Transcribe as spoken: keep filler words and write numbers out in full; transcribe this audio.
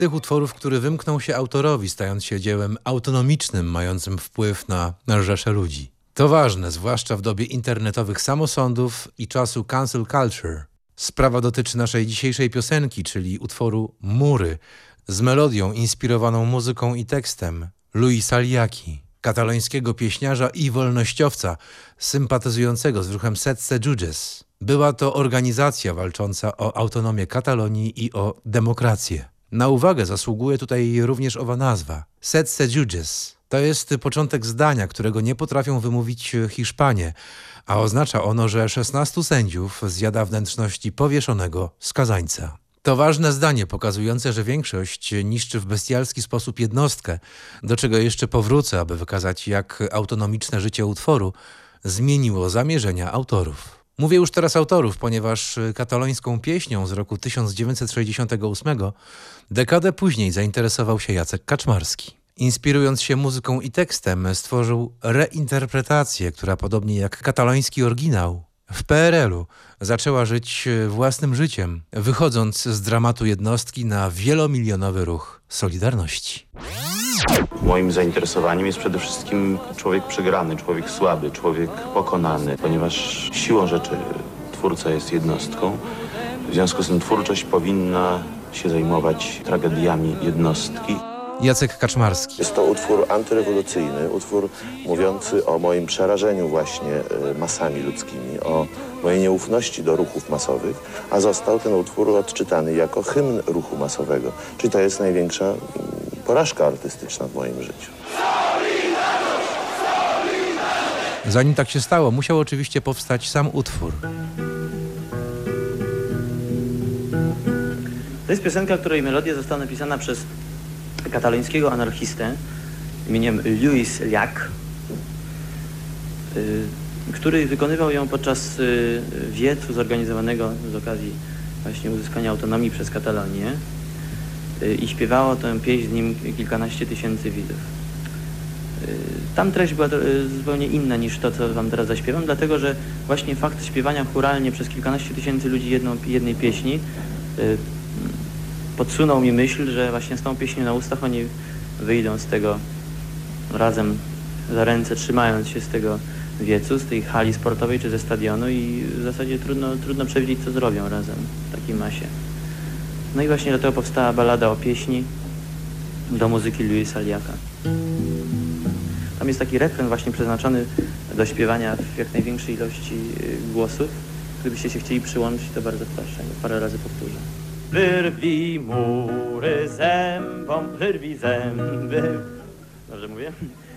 Tych utworów, który wymknął się autorowi, stając się dziełem autonomicznym, mającym wpływ na, na rzesze ludzi. To ważne, zwłaszcza w dobie internetowych samosądów i czasu cancel culture. Sprawa dotyczy naszej dzisiejszej piosenki, czyli utworu Mury, z melodią inspirowaną muzyką i tekstem Luisa Liaki, katalońskiego pieśniarza i wolnościowca, sympatyzującego z ruchem Setze Juges. Była to organizacja walcząca o autonomię Katalonii i o demokrację. Na uwagę zasługuje tutaj również owa nazwa – Setze Juges. To jest początek zdania, którego nie potrafią wymówić Hiszpanie, a oznacza ono, że szesnastu sędziów zjada wnętrzności powieszonego skazańca. To ważne zdanie pokazujące, że większość niszczy w bestialski sposób jednostkę, do czego jeszcze powrócę, aby wykazać, jak autonomiczne życie utworu zmieniło zamierzenia autorów. Mówię już teraz autorów, ponieważ katalońską pieśnią z roku tysiąc dziewięćset sześćdziesiątego ósmego dekadę później zainteresował się Jacek Kaczmarski. Inspirując się muzyką i tekstem, stworzył reinterpretację, która podobnie jak kataloński oryginał w P R L u zaczęła żyć własnym życiem, wychodząc z dramatu jednostki na wielomilionowy ruch Solidarności. Moim zainteresowaniem jest przede wszystkim człowiek przegrany, człowiek słaby, człowiek pokonany, ponieważ siłą rzeczy twórca jest jednostką. W związku z tym twórczość powinna się zajmować tragediami jednostki. Jacek Kaczmarski. Jest to utwór antyrewolucyjny, utwór mówiący o moim przerażeniu właśnie masami ludzkimi, o mojej nieufności do ruchów masowych, a został ten utwór odczytany jako hymn ruchu masowego. Czyli to jest największa porażka artystyczna w moim życiu. Zanim tak się stało, musiał oczywiście powstać sam utwór. To jest piosenka, której melodia została napisana przez katalońskiego anarchistę imieniem Luis Llach, który wykonywał ją podczas wiecu zorganizowanego z okazji właśnie uzyskania autonomii przez Katalonię i śpiewało tę pieśń z nim kilkanaście tysięcy widzów. Tam treść była zupełnie inna niż to, co wam teraz zaśpiewam, dlatego że właśnie fakt śpiewania chóralnie przez kilkanaście tysięcy ludzi jedną, jednej pieśni podsunął mi myśl, że właśnie z tą pieśnią na ustach oni wyjdą z tego razem za ręce, trzymając się z tego wiecu, z tej hali sportowej czy ze stadionu i w zasadzie trudno, trudno przewidzieć, co zrobią razem w takiej masie. No i właśnie dlatego powstała balada o pieśni do muzyki Luisa Llacha. Tam jest taki refren właśnie przeznaczony do śpiewania w jak największej ilości głosów. Gdybyście się chcieli przyłączyć, to bardzo proszę, parę razy powtórzę. Wyrwij mury zębom, wyrwij zęby. Dobrze mówię?